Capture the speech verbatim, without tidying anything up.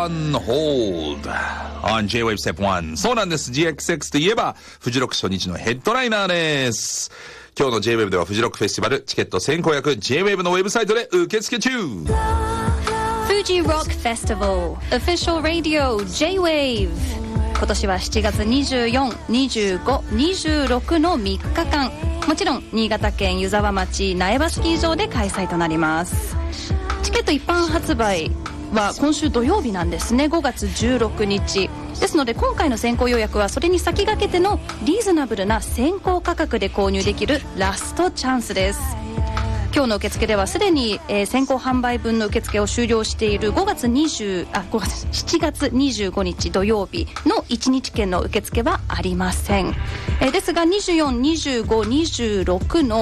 on hold on ジェイウェーブ Step ワン。そうなんです。ジーエックスエックス といえばフジロック初日のヘッドライナーです。今日の ジェイウェーブ ではフジロックフェスティバルチケット先行予約 ジェイウェーブ のウェブサイトで受付中。 Fuji Rock Festival Official Radio ジェイウェーブ。今年はしちがつにじゅうよっか、にじゅうご、にじゅうろくのみっかかん、もちろん新潟県湯沢町苗場スキー場で開催となります。チケット一般発売は今週土曜日なんですね。ごがつじゅうろくにちですので、今回の先行予約はそれに先駆けてのリーズナブルな先行価格で購入できるラストチャンスです。今日の受付ではすでに、えー、先行販売分の受付を終了しているごがつにじゅうあごがつしちがつにじゅうごにち土曜日のいちにち券の受付はありません。えー、ですがにじゅうよっか、にじゅうご、にじゅうろくの